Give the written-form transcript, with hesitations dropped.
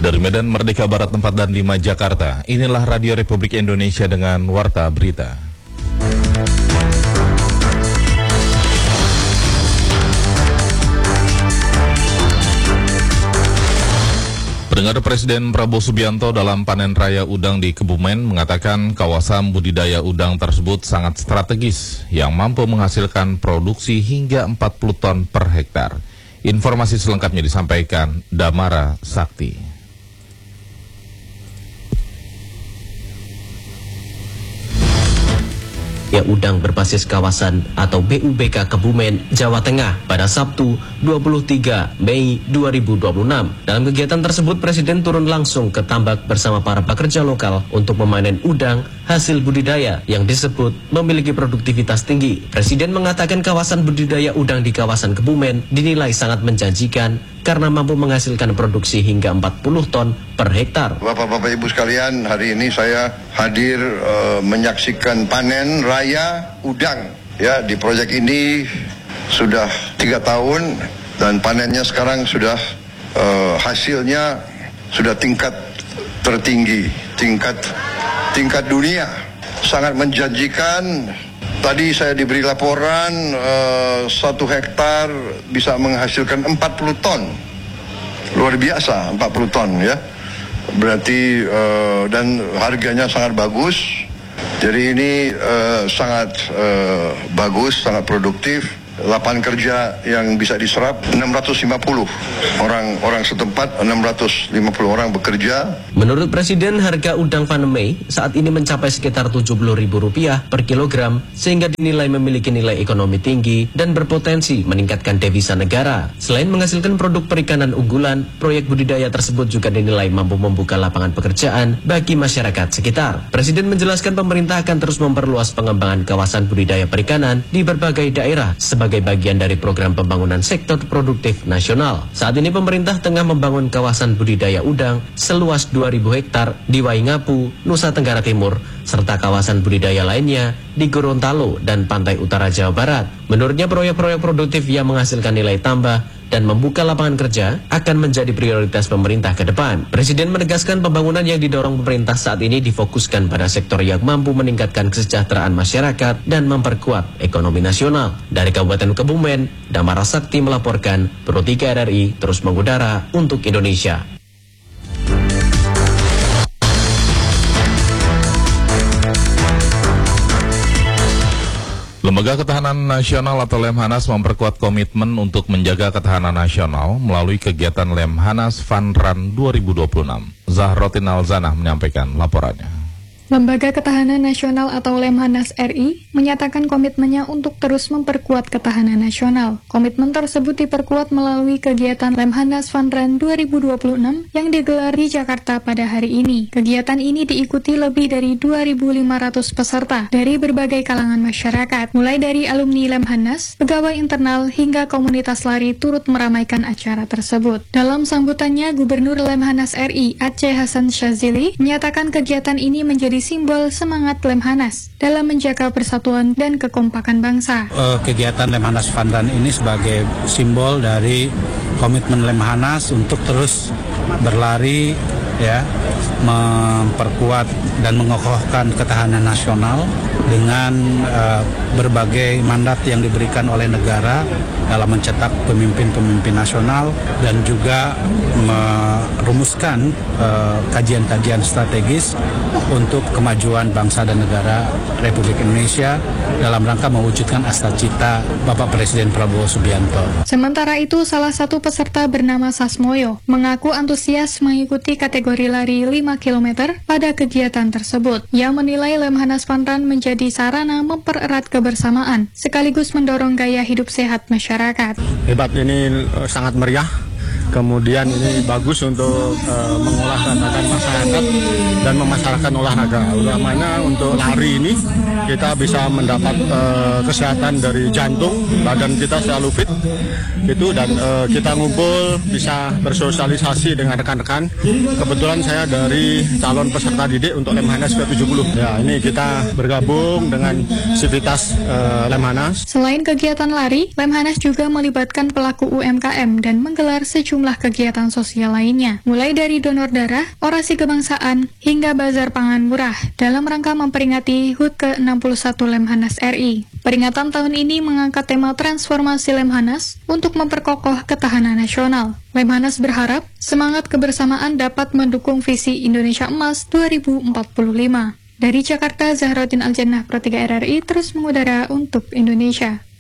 Dari Medan Merdeka Barat 4 dan 5 Jakarta, inilah Radio Republik Indonesia dengan Warta Berita. Pendengar, Presiden Prabowo Subianto dalam panen raya udang di Kebumen mengatakan kawasan budidaya udang tersebut sangat strategis yang mampu menghasilkan produksi hingga 40 ton per hektar. Informasi selengkapnya disampaikan Damara Sakti. Udang berbasis kawasan atau BUBK Kebumen, Jawa Tengah pada Sabtu 23 Mei 2026. Dalam kegiatan tersebut, Presiden turun langsung ke tambak bersama para pekerja lokal untuk memanen udang hasil budidaya yang disebut memiliki produktivitas tinggi. Presiden mengatakan kawasan budidaya udang di kawasan Kebumen dinilai sangat menjanjikan karena mampu menghasilkan produksi hingga 40 ton per hektar. Bapak-bapak Ibu sekalian, hari ini saya hadir menyaksikan panen raya udang. Ya, di proyek ini sudah 3 tahun dan panennya sekarang sudah hasilnya sudah tingkat tertinggi, tingkat dunia. Sangat menjanjikan. Tadi saya diberi laporan 1 hektar bisa menghasilkan 40 ton. Luar biasa, 40 ton ya. Berarti dan harganya sangat bagus. Jadi ini sangat bagus, sangat produktif. Lapangan kerja yang bisa diserap 650 orang setempat, 650 orang bekerja. Menurut Presiden, harga udang Panemei saat ini mencapai sekitar Rp70.000 per kilogram sehingga dinilai memiliki nilai ekonomi tinggi dan berpotensi meningkatkan devisa negara. Selain menghasilkan produk perikanan unggulan, proyek budidaya tersebut juga dinilai mampu membuka lapangan pekerjaan bagi masyarakat sekitar. Presiden menjelaskan pemerintah akan terus memperluas pengembangan kawasan budidaya perikanan di berbagai daerah sebagai bagian dari program pembangunan sektor produktif nasional. Saat ini pemerintah tengah membangun kawasan budidaya udang seluas 2.000 hektar di Waingapu, Nusa Tenggara Timur, serta kawasan budidaya lainnya di Gorontalo dan pantai utara Jawa Barat. Menurutnya, proyek-proyek produktif yang menghasilkan nilai tambah dan membuka lapangan kerja akan menjadi prioritas pemerintah ke depan. Presiden menegaskan pembangunan yang didorong pemerintah saat ini difokuskan pada sektor yang mampu meningkatkan kesejahteraan masyarakat dan memperkuat ekonomi nasional. Dari Kabupaten Kebumen, Damara Sakti melaporkan, Pro 3 RRI terus mengudara untuk Indonesia. Lembaga Ketahanan Nasional atau Lemhanas memperkuat komitmen untuk menjaga ketahanan nasional melalui kegiatan Lemhanas Fun Run 2026. Zahrotin Alzanah menyampaikan laporannya. Lembaga Ketahanan Nasional atau Lemhanas RI menyatakan komitmennya untuk terus memperkuat ketahanan nasional. Komitmen tersebut diperkuat melalui kegiatan Lemhanas Fun Run 2026 yang digelar di Jakarta pada hari ini. Kegiatan ini diikuti lebih dari 2.500 peserta dari berbagai kalangan masyarakat, mulai dari alumni Lemhanas, pegawai internal, hingga komunitas lari turut meramaikan acara tersebut. Dalam sambutannya, Gubernur Lemhanas RI Aceh Hasan Syazili menyatakan kegiatan ini menjadi simbol semangat Lemhanas dalam menjaga persatuan dan kekompakan bangsa. Kegiatan Lemhanas Fun Run ini sebagai simbol dari komitmen Lemhanas untuk terus berlari, ya, memperkuat dan mengokohkan ketahanan nasional dengan berbagai mandat yang diberikan oleh negara dalam mencetak pemimpin-pemimpin nasional dan juga merumuskan kajian-kajian strategis untuk kemajuan bangsa dan negara Republik Indonesia dalam rangka mewujudkan cita Bapak Presiden Prabowo Subianto. Sementara itu, salah satu peserta bernama Sasmoyo mengaku antusias mengikuti kategori lari 5 km pada kegiatan tersebut. Ia menilai Lemhanas Fun Run menjadi sarana mempererat kebersamaan sekaligus mendorong gaya hidup sehat masyarakat. Hebat, ini sangat meriah. Kemudian ini bagus untuk mengolahragakan masyarakat dan memasyarakatkan olahraga. Utamanya untuk lari ini kita bisa mendapat kesehatan dari jantung, badan kita selalu fit gitu, dan kita ngumpul bisa bersosialisasi dengan rekan-rekan. Kebetulan saya dari calon peserta didik untuk Lemhanas ke-70. Ya, ini kita bergabung dengan Sivitas Lemhanas. Selain kegiatan lari, Lemhanas juga melibatkan pelaku UMKM dan menggelar sejumlah sejumlah kegiatan sosial lainnya, mulai dari donor darah, orasi kebangsaan, hingga bazar pangan murah dalam rangka memperingati HUT ke-61 Lemhanas RI. Peringatan tahun ini mengangkat tema transformasi Lemhanas untuk memperkokoh ketahanan nasional. Lemhanas berharap semangat kebersamaan dapat mendukung visi Indonesia Emas 2045. Dari Jakarta, Zahraudin Aljannah, Pro 3 RRI terus mengudara untuk Indonesia.